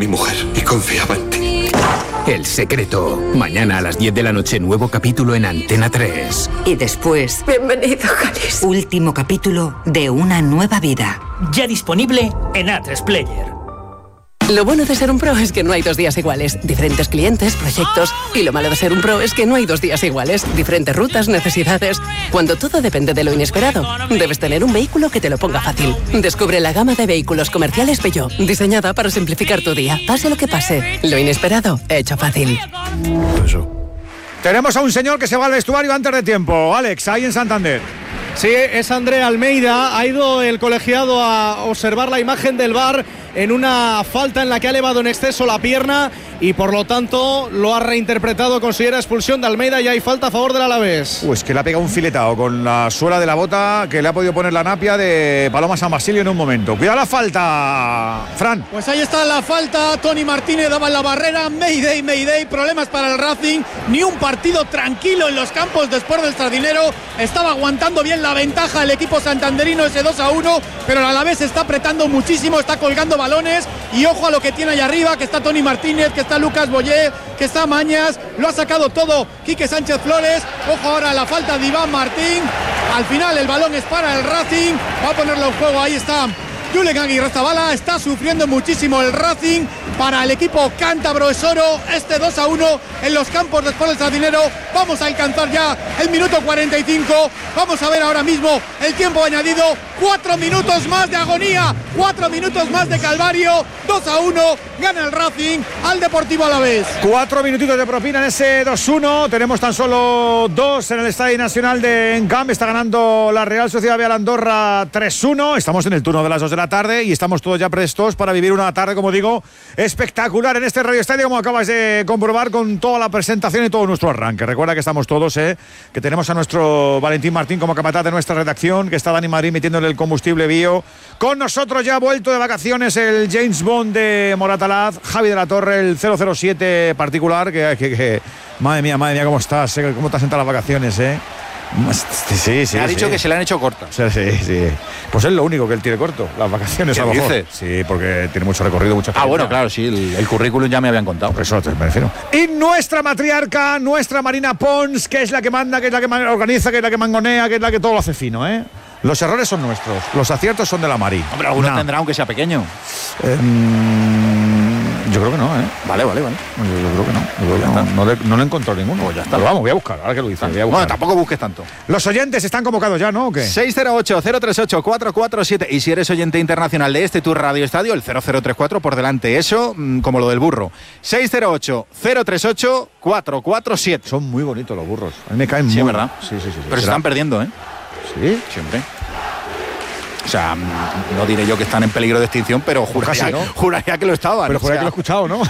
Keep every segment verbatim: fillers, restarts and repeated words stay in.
mi mujer y confiaba en ti. El secreto. Mañana a las diez de la noche, nuevo capítulo en Antena tres. Y después... Bienvenido, Jalis. Último capítulo de Una nueva vida. Ya disponible en A tres Player. Lo bueno de ser un pro es que no hay dos días iguales. Diferentes clientes, proyectos. Y lo malo de ser un pro es que no hay dos días iguales. Diferentes rutas, necesidades. Cuando todo depende de lo inesperado, debes tener un vehículo que te lo ponga fácil. Descubre la gama de vehículos comerciales Peugeot, diseñada para simplificar tu día. Pase lo que pase, lo inesperado, hecho fácil. Eso. Tenemos a un señor que se va al vestuario antes de tiempo. Alex, ahí en Santander. Sí, es André Almeida. Ha ido el colegiado a observar la imagen del V A R en una falta en la que ha elevado en exceso la pierna y por lo tanto lo ha reinterpretado, considera expulsión de Almeida y hay falta a favor del Alavés. Pues que le ha pegado un filetado con la suela de la bota que le ha podido poner la napia de Paloma San Basilio en un momento. Cuidado la falta, Fran. Pues ahí está la falta, Tony Martínez daba en la barrera, Mayday, Mayday, problemas para el Racing, ni un partido tranquilo en los campos después del Sardinero, estaba aguantando bien la ventaja el equipo santanderino, ese dos a uno, pero el Alavés está apretando muchísimo, está colgando balones y ojo a lo que tiene ahí arriba, que está Tony Martínez, que está Lucas Boyé, que está Mañas, lo ha sacado todo Quique Sánchez Flores, ojo ahora a la falta de Iván Martín, al final el balón es para el Racing, va a ponerlo en juego, ahí está Julen Aguirrezabala, está sufriendo muchísimo el Racing, para el equipo cántabro es oro, este dos a uno en los campos después del Sardinero, vamos a alcanzar ya el minuto cuarenta y cinco, vamos a ver ahora mismo el tiempo añadido, cuatro minutos más de agonía, cuatro minutos más de calvario, dos a uno, gana el Racing al Deportivo Alavés. Cuatro minutitos de propina en ese dos uno, tenemos tan solo dos en el Estadio Nacional de Encamp, está ganando la Real Sociedad Vial Andorra tres uno, estamos en el turno de las dos de la tarde y estamos todos ya prestos para vivir una tarde, como digo, espectacular en este Radio Estadio, como acabas de comprobar con toda la presentación y todo nuestro arranque. Recuerda que estamos todos, eh, que tenemos a nuestro Valentín Martín como capataz de nuestra redacción, que está Dani Madrid metiéndole el combustible bio. Con nosotros ya ha vuelto de vacaciones el James Bond de Moratalaz, Javi de la Torre, el cero cero siete particular, que, que, que madre mía, madre mía, cómo estás, eh, cómo te has sentado las vacaciones, eh. Sí, sí, Me ha sí. dicho que se le han hecho cortas. Sí, sí, sí. Pues es lo único que él tiene corto, las vacaciones a lo mejor. ¿Qué dices? Sí, porque tiene mucho recorrido, mucha experiencia. Ah, bueno, claro, sí, el, el currículum ya me habían contado. Por eso me refiero. Y nuestra matriarca, nuestra Marina Pons, que es la que manda, que es la que organiza, que es la que mangonea, que es la que todo lo hace fino, ¿eh? Los errores son nuestros, los aciertos son de la Mari. Hombre, alguno nah. tendrá, aunque sea pequeño. Eh, yo creo que no, ¿eh? Vale, vale, vale. Yo, yo creo que no. Yo creo que no, no, le, no le encontró ninguno. Pues ya está. Pero vamos, voy a buscar, ahora que lo dice. Bueno, tampoco busques tanto. Los oyentes están convocados ya, ¿no? ¿O qué? seis cero ocho, cero tres ocho, cuatro cuatro siete. Y si eres oyente internacional de este Tour Radio Estadio, el cero cero tres cuatro por delante. Eso, como lo del burro. seis cero ocho, cero tres ocho, cuatro cuatro siete. Son muy bonitos los burros. A mí me caen sí, muy... ¿verdad? Sí, sí, sí. sí. Pero se están perdiendo, ¿eh? Sí. Siempre. O sea, no diré yo que están en peligro de extinción, pero juraría, casi, ¿no? juraría que lo estaban. Pero juraría o sea, que lo he escuchado, ¿no?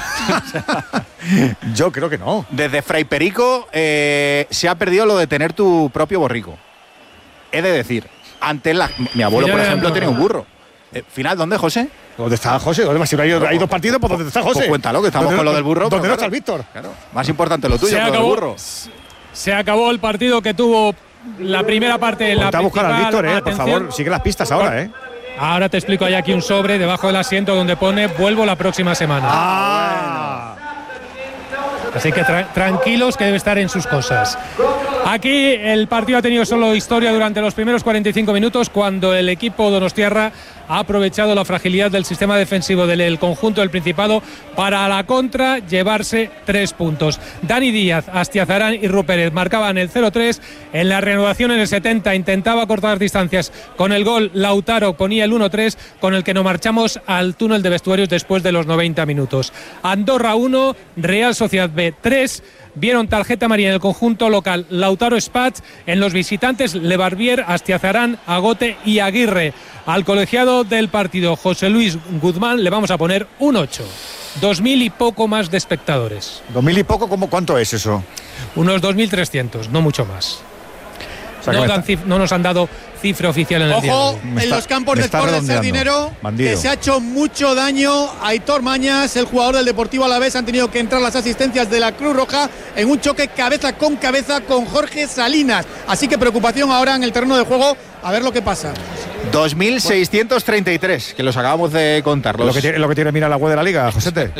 Yo creo que no. Desde Fray Perico eh, se ha perdido lo de tener tu propio borrico. He de decir, antes la, mi abuelo, por ejemplo, tenía un burro. Eh, ¿Final dónde, José? ¿Dónde está José? ¿Dónde si hay, hay dos partidos? ¿Por dónde está José? Pues cuéntalo, que estamos con lo del burro. ¿Dónde no está el Víctor? Claro, más importante lo tuyo se que acabó, lo del burro. Se acabó el partido que tuvo la primera parte. La Ponte a buscar al Víctor, eh, por atención. favor, sigue las pistas ahora, eh. Ahora te explico, hay aquí un sobre debajo del asiento donde pone vuelvo la próxima semana. Ah, Así que tra- tranquilos que debe estar en sus cosas. Aquí el partido ha tenido solo historia durante los primeros cuarenta y cinco minutos, cuando el equipo donostiarra ha aprovechado la fragilidad del sistema defensivo del conjunto del Principado para a la contra llevarse tres puntos. Dani Díaz, Astiazarán y Rupérez marcaban el cero tres. En la reanudación en el setenta intentaba cortar distancias con el gol. Lautaro ponía el uno tres, con el que nos marchamos al túnel de vestuarios después de los noventa minutos. Andorra uno, Real Sociedad B tres. Vieron tarjeta amarilla en el conjunto local Lautaro Spatz, en los visitantes Lebarbier, Astiazarán, Agote y Aguirre. Al colegiado del partido José Luis Guzmán le vamos a poner un ocho. Dos mil y poco más de espectadores. Dos mil y poco, ¿cómo, ¿cuánto es eso? Unos dos mil trescientos, no mucho más. O sea, no, que dan cif- no nos han dado cifra oficial en el día. Ojo, Me en está- los campos me de está Sport del redondeando. Sardinero, Bandido. que se ha hecho mucho daño. Aitor Mañas, el jugador del Deportivo Alavés, han tenido que entrar las asistencias de la Cruz Roja en un choque cabeza con cabeza con Jorge Salinas. Así que preocupación ahora en el terreno de juego, a ver lo que pasa. dos mil seiscientos treinta y tres, que los acabamos de contar. Los... Lo que tiene, lo que tiene mira la web de la liga, Josete.